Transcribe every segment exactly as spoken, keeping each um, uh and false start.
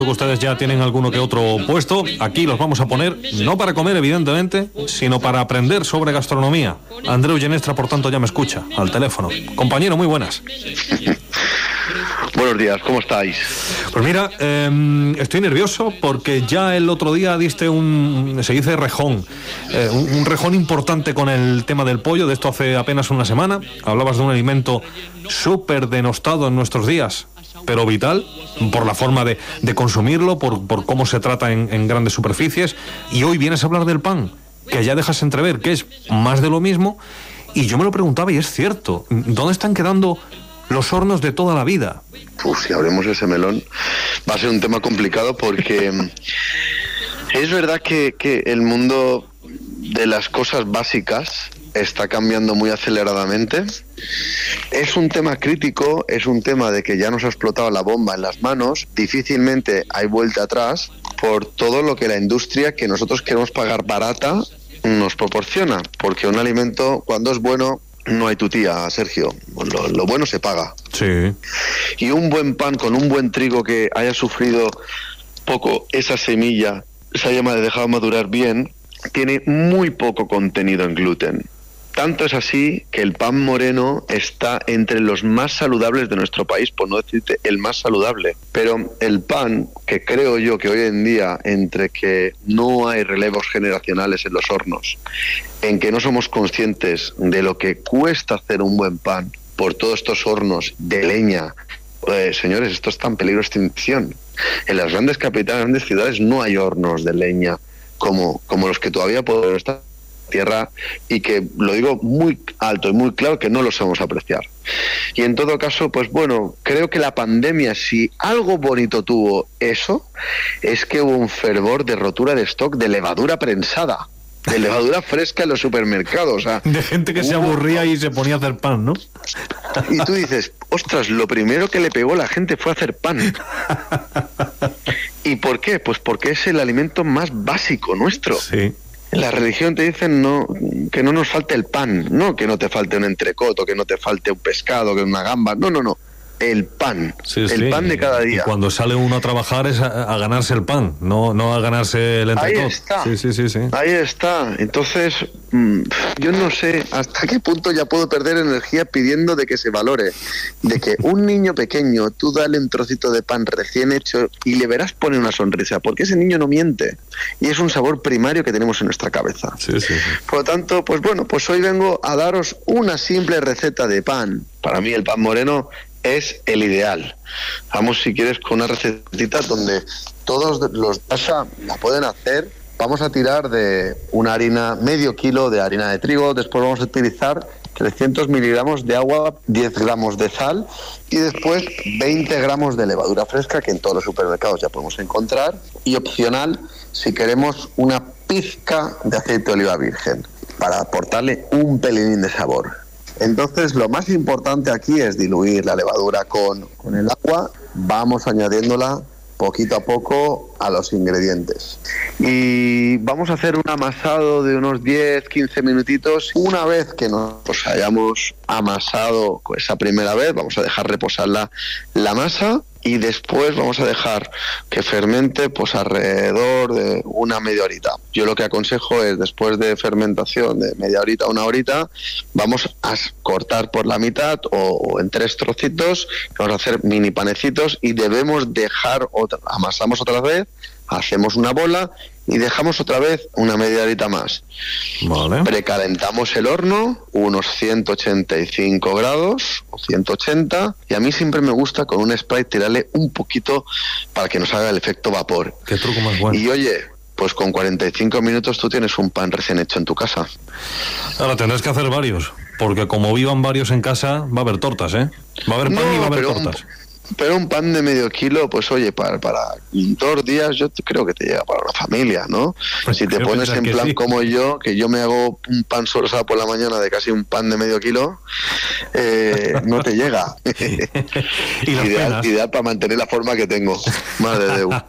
que ustedes ya tienen alguno que otro puesto. Aquí los vamos a poner, no para comer evidentemente, sino para aprender sobre gastronomía. Andreu Genestra, por tanto, ya me escucha al teléfono. Compañero, muy buenas. Buenos días, ¿cómo estáis? Pues mira, eh, estoy nervioso porque ya el otro día diste un, se dice rejón, eh, un, un rejón importante con el tema del pollo, de esto hace apenas una semana. Hablabas de un alimento súper denostado en nuestros días, pero vital, por la forma de, de consumirlo, por, por cómo se trata en, en grandes superficies. Y hoy vienes a hablar del pan, que ya dejas entrever que es más de lo mismo. Y yo me lo preguntaba y es cierto, ¿dónde están quedando los hornos de toda la vida? Uf, si abrimos ese melón va a ser un tema complicado porque es verdad que, que el mundo de las cosas básicas está cambiando muy aceleradamente. Es un tema crítico, es un tema de que ya nos ha explotado la bomba en las manos, difícilmente hay vuelta atrás por todo lo que la industria que nosotros queremos pagar barata nos proporciona, porque un alimento cuando es bueno no hay tutía, Sergio, lo, lo bueno se paga. Sí. Y un buen pan con un buen trigo que haya sufrido poco esa semilla, se haya dejado madurar bien, tiene muy poco contenido en gluten. Tanto es así que el pan moreno está entre los más saludables de nuestro país, por no decirte el más saludable. Pero el pan, que creo yo que hoy en día, entre que no hay relevos generacionales en los hornos, en que no somos conscientes de lo que cuesta hacer un buen pan por todos estos hornos de leña, eh, señores, esto está en peligro de extinción. En las grandes capitales, grandes ciudades, no hay hornos de leña como, como los que todavía pueden estar tierra, y que lo digo muy alto y muy claro que no lo sabemos apreciar. Y en todo caso, pues bueno, creo que la pandemia, si algo bonito tuvo eso, es que hubo un fervor de rotura de stock de levadura prensada, de levadura fresca en los supermercados. O sea, de gente que hubo... se aburría y se ponía a hacer pan, ¿no? Y tú dices, ostras, lo primero que le pegó a la gente fue hacer pan. ¿Y por qué? Pues porque es el alimento más básico nuestro. Sí. En la religión te dicen no, que no nos falte el pan, no que no te falte un entrecoto, que no te falte un pescado, que una gamba, no, no, no, el pan, sí, el sí. pan de cada día. Y cuando sale uno a trabajar es a, a ganarse el pan, no, no a ganarse el entrecoto. Ahí está, sí, sí, sí, sí. ahí está. Entonces, mmm, yo no sé hasta qué punto ya puedo perder energía pidiendo de que se valore, de que un niño pequeño, tú dale un trocito de pan recién hecho y le verás poner una sonrisa, porque ese niño no miente. Y es un sabor primario que tenemos en nuestra cabeza. Sí, sí, sí. Por lo tanto, pues bueno, pues hoy vengo a daros una simple receta de pan. Para mí el pan moreno es el ideal. Vamos, si quieres, con una recetita donde todos los casa la pueden hacer. Vamos a tirar de una harina, medio kilo de harina de trigo. Después vamos a utilizar trescientos miligramos de agua, diez gramos de sal y después veinte gramos de levadura fresca, que en todos los supermercados ya podemos encontrar. Y opcional, si queremos, una pizca de aceite de oliva virgen para aportarle un pelín de sabor. Entonces, lo más importante aquí es diluir la levadura con, con el agua. Vamos añadiéndola poquito a poco a los ingredientes. Y vamos a hacer un amasado de unos diez, quince minutitos. Una vez que nos hayamos amasado esa primera vez, vamos a dejar reposar la, la masa. Y después vamos a dejar que fermente pues alrededor de una media horita. Yo lo que aconsejo es, después de fermentación de media horita, una horita, vamos a cortar por la mitad o, o en tres trocitos, vamos a hacer mini panecitos y debemos dejar, otra, amasamos otra vez, hacemos una bola y dejamos otra vez una media horita más. Vale. Precalentamos el horno, unos ciento ochenta y cinco grados o ciento ochenta, y a mí siempre me gusta con un spray tirarle un poquito para que nos haga el efecto vapor. Qué truco más bueno. Y oye, pues con cuarenta y cinco minutos tú tienes un pan recién hecho en tu casa. Ahora tendrás que hacer varios, porque como vivan varios en casa, va a haber tortas, ¿eh? Va a haber pan no, y va a haber tortas. Un... Pero un pan de medio kilo, pues oye, para, para dos días yo creo que te llega para una familia, ¿no? Pues si te pones en plan sí. como yo, que yo me hago un pan solo por la mañana de casi un pan de medio kilo, eh, no te llega. ¿Y ideal, ideal para mantener la forma que tengo. Madre de Dios.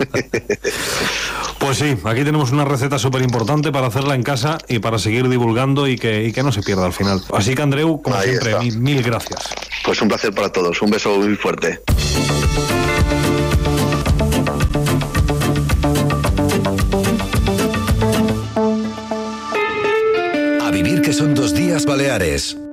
Pues sí, aquí tenemos una receta súper importante para hacerla en casa y para seguir divulgando y que, y que no se pierda al final. Así que, Andreu, como Ahí siempre, mil, mil gracias. Pues un placer para todos. Un beso muy fuerte. que son dos días Baleares.